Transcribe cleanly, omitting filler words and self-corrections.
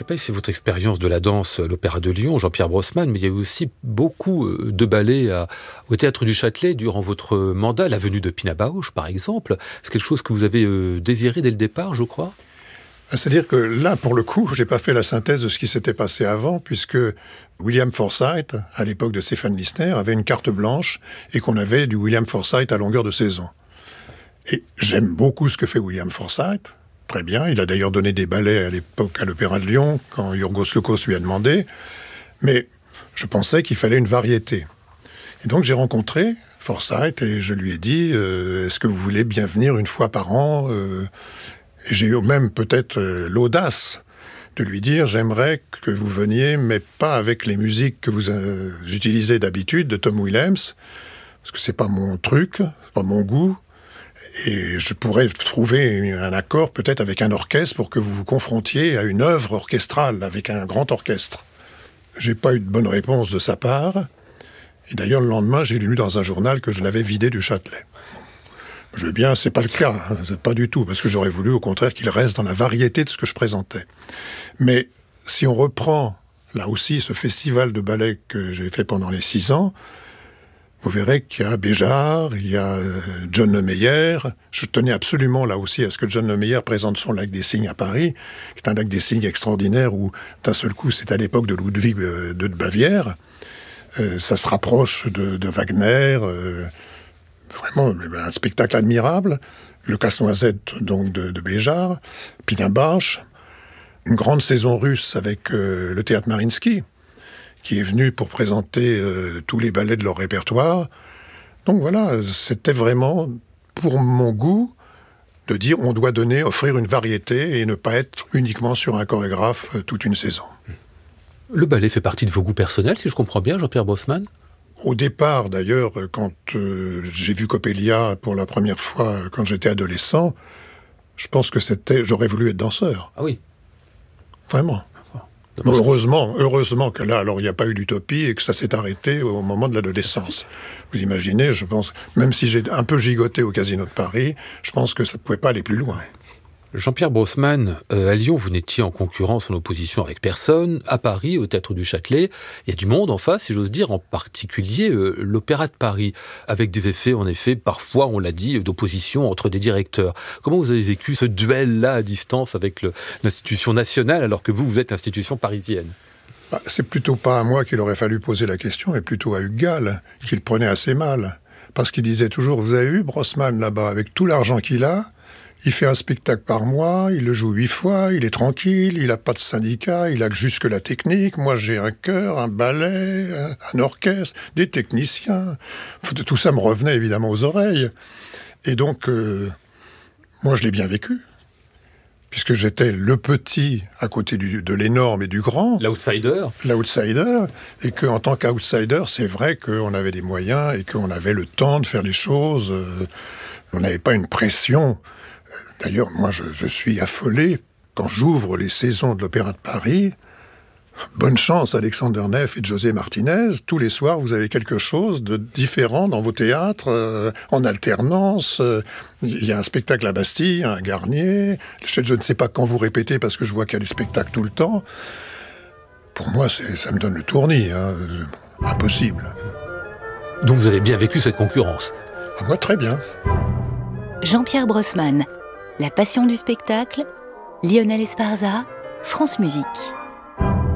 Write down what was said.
sais pas si c'est votre expérience de la danse à l'Opéra de Lyon, Jean-Pierre Brossman, mais il y a eu aussi beaucoup de ballets au Théâtre du Châtelet durant votre mandat, la venue de Pina Bausch par exemple. C'est quelque chose que vous avez désiré dès le départ, je crois? C'est-à-dire que là, pour le coup, j'ai pas fait la synthèse de ce qui s'était passé avant, puisque William Forsythe, à l'époque de Stéphane Listner, avait une carte blanche et qu'on avait du William Forsythe à longueur de saison. Et j'aime beaucoup ce que fait William Forsythe, très bien. Il a d'ailleurs donné des ballets à l'époque à l'Opéra de Lyon, quand Yorgos Lanthimos lui a demandé. Mais je pensais qu'il fallait une variété. Et donc j'ai rencontré Forsythe et je lui ai dit est-ce que vous voulez bien venir une fois par an Et j'ai eu même peut-être l'audace de lui dire j'aimerais que vous veniez, mais pas avec les musiques que vous utilisez d'habitude de Tom Williams, parce que c'est pas mon truc, c'est pas mon goût, et je pourrais trouver un accord peut-être avec un orchestre pour que vous vous confrontiez à une œuvre orchestrale avec un grand orchestre. J'ai pas eu de bonne réponse de sa part, et d'ailleurs le lendemain j'ai lu dans un journal que je l'avais vidé du Châtelet. Je veux bien, c'est pas le cas, hein, c'est pas du tout, parce que j'aurais voulu au contraire qu'il reste dans la variété de ce que je présentais. Mais si on reprend, là aussi, ce festival de ballet que j'ai fait pendant les 6 ans, vous verrez qu'il y a Béjart, il y a John Lemeyer. Je tenais absolument là aussi à ce que John Lemeyer présente son Lac des Cygnes à Paris, qui est un Lac des Cygnes extraordinaire où, d'un seul coup, c'est à l'époque de Ludwig de Bavière. Ça se rapproche de Wagner, vraiment un spectacle admirable. Le Casse-Noisette donc de Béjart, Pina Bausch, une grande saison russe avec le Théâtre Mariinsky, qui est venu pour présenter tous les ballets de leur répertoire. Donc voilà, c'était vraiment pour mon goût de dire on doit offrir une variété et ne pas être uniquement sur un chorégraphe toute une saison. Le ballet fait partie de vos goûts personnels, si je comprends bien, Jean-Pierre Brossman? Au départ, d'ailleurs, quand j'ai vu Coppelia pour la première fois quand j'étais adolescent, je pense que j'aurais voulu être danseur. Ah oui. Vraiment. Mais heureusement que là, alors il n'y a pas eu d'utopie et que ça s'est arrêté au moment de l'adolescence. Vous imaginez, je pense, même si j'ai un peu gigoté au Casino de Paris, je pense que ça ne pouvait pas aller plus loin. Jean-Pierre Brossman, à Lyon, vous n'étiez en concurrence, en opposition avec personne. À Paris, au Théâtre du Châtelet, il y a du monde en face, si j'ose dire, en particulier l'Opéra de Paris, avec des effets, en effet, parfois, on l'a dit, d'opposition entre des directeurs. Comment vous avez vécu ce duel-là à distance avec l'institution nationale, alors que vous êtes l'institution parisienne? C'est plutôt pas à moi qu'il aurait fallu poser la question, mais plutôt à Hugues Gall, qu'il prenait assez mal. Parce qu'il disait toujours, vous avez vu Brossman là-bas, avec tout l'argent qu'il a, il fait un spectacle par mois, il le joue 8 fois, il est tranquille, il n'a pas de syndicat, il a juste que la technique. Moi, j'ai un chœur, un ballet, un orchestre, des techniciens. Tout ça me revenait évidemment aux oreilles. Et donc, moi, je l'ai bien vécu. Puisque j'étais le petit à côté de l'énorme et du grand. L'outsider. L'outsider. Et qu'en tant qu'outsider, c'est vrai qu'on avait des moyens et qu'on avait le temps de faire les choses. On n'avait pas une pression. D'ailleurs, moi, je suis affolé quand j'ouvre les saisons de l'Opéra de Paris. Bonne chance, Alexander Neff et José Martinez. Tous les soirs, vous avez quelque chose de différent dans vos théâtres, en alternance. Il y a un spectacle à Bastille, un Garnier. Je ne sais pas quand vous répétez, parce que je vois qu'il y a des spectacles tout le temps. Pour moi, ça me donne le tournis. Impossible. Donc vous avez bien vécu cette concurrence? Moi, très bien. Jean-Pierre Brossman, La passion du spectacle, Lionel Esparza, France Musique.